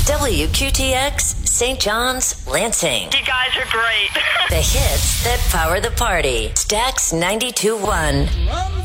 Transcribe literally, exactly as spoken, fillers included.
W Q T X, Saint John's, Lansing. You guys are great. The hits that power the party. Stax ninety-two point one.